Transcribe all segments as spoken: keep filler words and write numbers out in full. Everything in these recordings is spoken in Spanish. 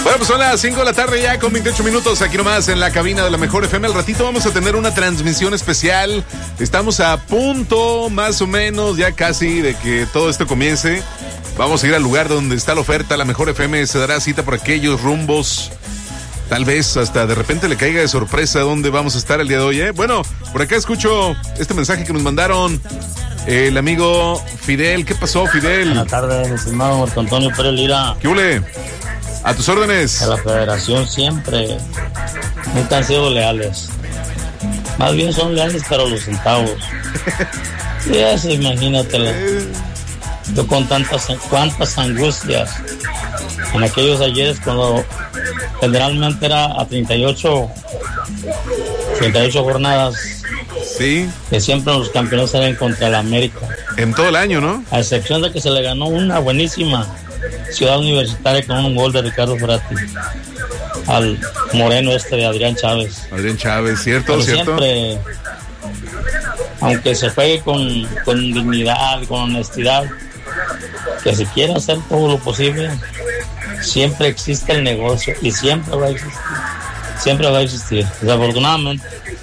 Bueno, pues son las cinco de la tarde ya con veintiocho minutos aquí nomás en la cabina de la Mejor F M. Al ratito vamos a tener una transmisión especial. Estamos a punto, más o menos, ya casi de que todo esto comience. Vamos a ir al lugar donde está la oferta. La Mejor F M se dará cita por aquellos rumbos. Tal vez hasta de repente le caiga de sorpresa dónde vamos a estar el día de hoy, ¿eh? Bueno, por acá escucho este mensaje que nos mandaron el amigo Fidel. ¿Qué pasó, Fidel? Buenas tardes, mi estimado Marco Antonio Pérez Lira. ¿Qué hule? A tus órdenes. A la federación siempre nunca han sido leales. Más bien son leales para los centavos. Y eso, imagínatelo. Yo con tantas, cuantas angustias en aquellos ayeres cuando generalmente era a treinta y ocho jornadas. Sí. Que siempre los campeones eran contra el América. En todo el año, ¿no? A excepción de que se le ganó una buenísima Ciudad Universitaria con un gol de Ricardo Ferratti al moreno este de Adrián Chávez. Adrián Chávez, cierto, Pero cierto. Siempre, aunque se juegue con, con dignidad, con honestidad, que se quiera hacer todo lo posible, siempre existe el negocio y siempre va a existir. Siempre va a existir, desafortunadamente.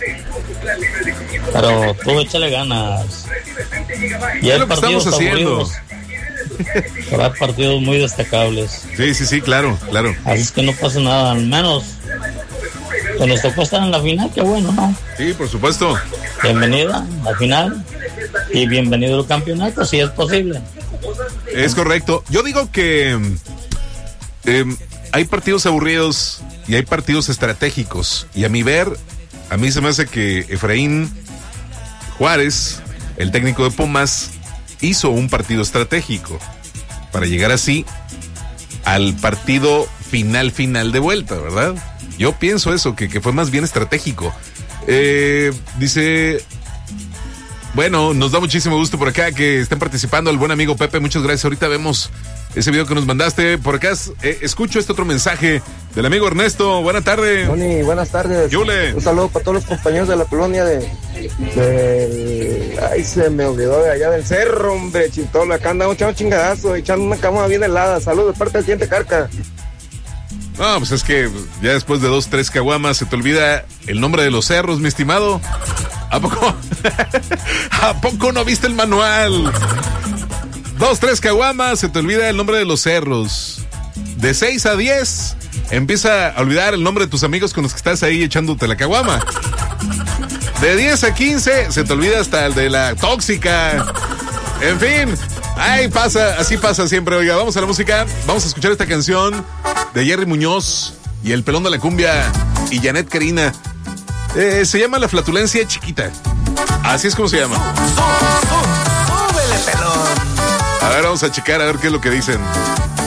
Pero tú échale ganas. Y hay partidos aburridos, pero hay partidos muy destacables. Sí, sí, sí, claro, claro. Así es que no pasa nada, al menos que nos tocó estar en la final, qué bueno, ¿no? Sí, por supuesto. Bienvenida a la final y bienvenido al campeonato, si es posible. Es correcto. Yo digo que eh, hay partidos aburridos y hay partidos estratégicos. Y a mi ver, a mí se me hace que Efraín Juárez, el técnico de Pumas, hizo un partido estratégico para llegar así al partido final final de vuelta, ¿verdad? Yo pienso eso, que, que fue más bien estratégico. Eh, dice, bueno, nos da muchísimo gusto por acá que estén participando el buen amigo Pepe, muchas gracias. Ahorita vemos ese video que nos mandaste. Por acá eh, escucho este otro mensaje del amigo Ernesto. Buenas tardes. Tony, buenas tardes. Yule. Un saludo para todos los compañeros de la colonia de, de... Ay, se me olvidó de allá del cerro, hombre, Chitola. Acá andamos echando chingadazo, echando una cama bien helada. Saludos de parte del Diente Carca. No, pues es que ya después de dos, tres caguamas se te olvida el nombre de los cerros, mi estimado. ¿A poco? ¿A poco no viste el manual? Dos, tres caguamas, se te olvida el nombre de los cerros. De seis a diez, empieza a olvidar el nombre de tus amigos con los que estás ahí echándote la caguama. De diez a quince, se te olvida hasta el de la tóxica. En fin, ahí pasa, así pasa siempre. Oiga, vamos a la música, vamos a escuchar esta canción de Jerry Muñoz y el Pelón de la Cumbia y Janet Karina. Eh, se llama La Flatulencia Chiquita. Así es como se llama. Súbele, pelón. A ver, vamos a checar a ver qué es lo que dicen.